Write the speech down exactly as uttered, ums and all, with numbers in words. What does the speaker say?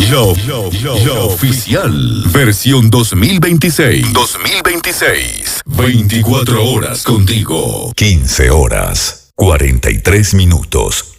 Lo, lo, lo, lo oficial. Versión dos mil veintiséis. dos mil veintiséis. veinticuatro horas contigo. quince horas, cuarenta y tres minutos.